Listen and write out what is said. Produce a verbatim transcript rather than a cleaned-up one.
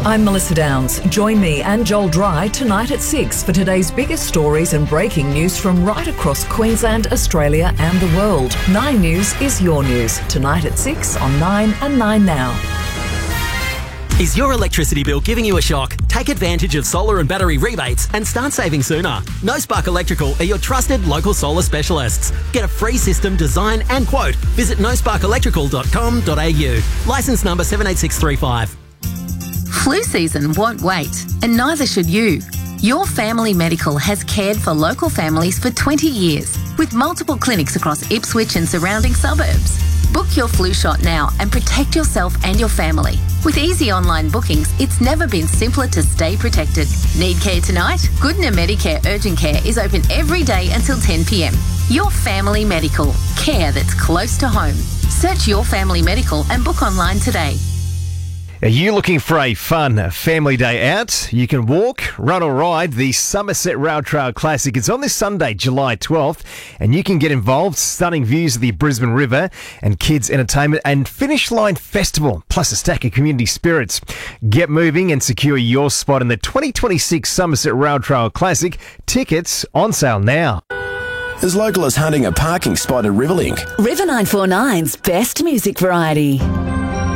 I'm Melissa Downs. Join me and Joel Dry tonight at six for today's biggest stories and breaking news from right across Queensland, Australia and the world. Nine News is your news. Tonight at six on Nine and Nine Now. Is your electricity bill giving you a shock? Take advantage of solar and battery rebates and start saving sooner. No Spark Electrical are your trusted local solar specialists. Get a free system, design and quote. Visit no spark electrical dot com dot a u. Licence number seven eight six three five. Flu season won't wait, and neither should you. Your Family Medical has cared for local families for twenty years, with multiple clinics across Ipswich and surrounding suburbs. Book your flu shot now and protect yourself and your family. With easy online bookings, it's never been simpler to stay protected. Need care tonight? Goodna Medicare Urgent Care is open every day until ten p m. Your Family Medical. Care that's close to home. Search Your Family Medical and book online today. Are you looking for a fun family day out? You can walk, run or ride the Somerset Rail Trail Classic. It's on this Sunday, July twelfth, and you can get involved. Stunning views of the Brisbane River and kids entertainment and Finish Line Festival, plus a stack of community spirits. Get moving and secure your spot in the twenty twenty-six Somerset Rail Trail Classic. Tickets on sale now. As local as hunting a parking spot at Riverlink. River nine four nine's best music variety.